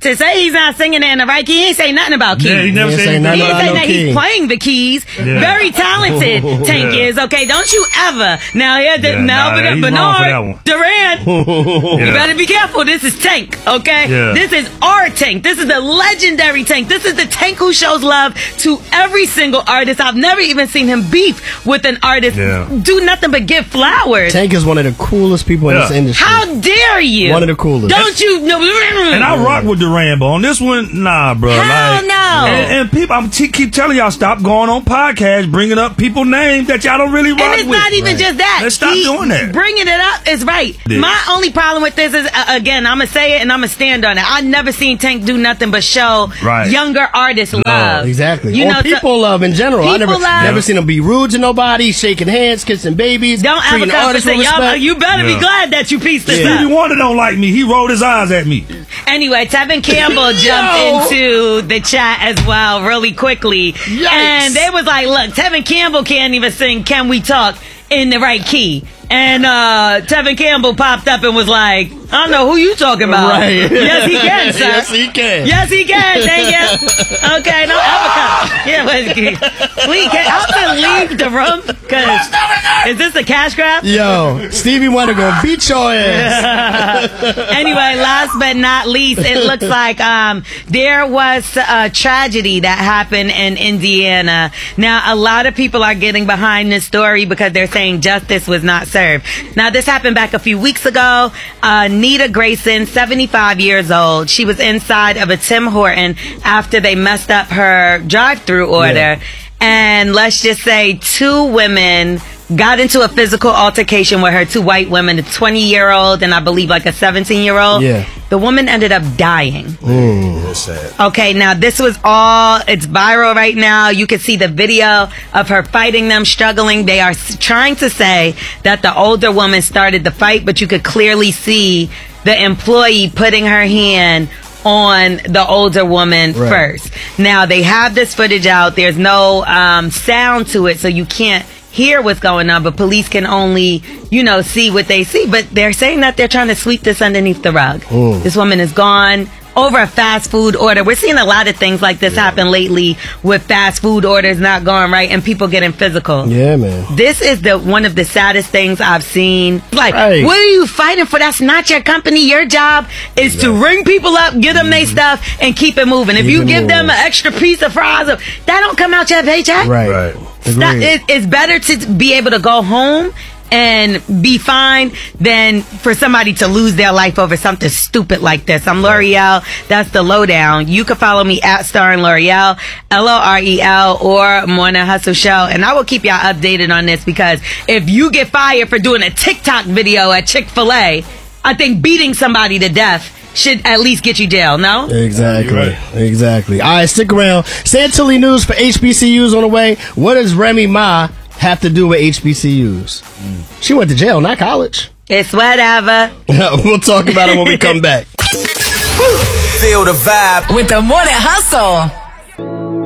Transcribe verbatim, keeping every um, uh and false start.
To say he's not singing it in the right key, he ain't say nothing about keys. Yeah, he never he said say nothing he about say no that key. he's playing the keys. Yeah. Very talented, Tank Yeah. is. Okay, don't you ever. Now, here, Yeah, now, nah, Bernard, he's wrong for that one. Durant, Yeah. you better be careful. This is Tank, okay? Yeah. This is our Tank. This is the legendary Tank. This is the Tank who shows love to every single artist. I've never even seen him beef with an artist. Yeah. Do nothing but give flowers. Tank is one of the coolest people in Yeah. this industry. How dare you? One of the coolest. Don't you know? And I rock with Duran, but on this one, nah, bro. Hell like, no. And, and people, I'm t- keep telling y'all, stop going on podcasts, bringing up people names that y'all don't really rock And it's with. not even just that. Let's stop He- doing that. Bringing it up is right. Yeah. My only problem with this is, uh, again, I'm going to say it and I'm going to stand on it. I never seen Tank do nothing but show Right. younger artists love. Exactly. You or know, so- people love in general. I People never love- never seen him be rude to nobody, shaking hands, kissing babies, Don't ever treating come and artists say, with y'all, respect. you better Yeah. be glad that you pieced this Stevie up. Wonder don't like me. He rolled his eyes at me. Anyway, Tevin Campbell jumped Yo. into the chat as well really quickly. Yikes. And they was like, look, Tevin Campbell can't even sing Can We Talk in the right key. And uh, Tevin Campbell popped up and was like, I don't know who you talking about. Right. Yes, he can, sir. Yes, he can. Yes, he can. Thank you. Okay, don't ever come. Yeah, but we can. I'm gonna leave the room because is this a cash grab? Yo, Stevie Wonder gonna beat your ass. Anyway, last but not least, it looks like um, there was a tragedy that happened in Indiana. Now, a lot of people are getting behind this story because they're saying justice was not served. Now, this happened back a few weeks ago. Uh, Nita Grayson, seventy-five years old, she was inside of a Tim Horton after they messed up her drive-through order. Yeah. And let's just say two women got into a physical altercation with her, two white women, a twenty-year-old and I believe like a seventeen-year-old. Yeah. The woman ended up dying. That's sad. Okay, now this was all, it's viral right now. You can see the video of her fighting them, struggling. They are s- trying to say that the older woman started the fight, but you could clearly see the employee putting her hand on the older woman Right. first. Now, they have this footage out. There's no um, sound to it, so you can't hear what's going on, but police can only, you know, see what they see. But they're saying that they're trying to sweep this underneath the rug. This woman is gone over a fast food order. We're seeing a lot of things like this happen lately with fast food orders not going right and people getting physical. Yeah, man. This is the one of the saddest things I've seen. Like, Right. what are you fighting for? That's not your company. Your job is to ring people up, get them their stuff, and keep it moving. If Keep you it give them moving. an extra piece of fries, that don't come out your paycheck. Right. Right. Stop. Agreed. It, it's better to be able to go home and be fine than for somebody to lose their life over something stupid like this. I'm L'Oreal. That's the lowdown. You can follow me at Star and L'Oreal, L O R E L, or Morning Hustle Show. And I will keep y'all updated on this because if you get fired for doing a TikTok video at Chick-fil-A, I think beating somebody to death should at least get you jail, no? Exactly. Yeah, you're right. Exactly. All right, stick around. Santilli News for H B C Us on the way. What does Remy Ma have to do with H B C Us? She went to jail, not college. It's whatever. We'll talk about it when we come back. Feel the vibe With the Morning Hustle.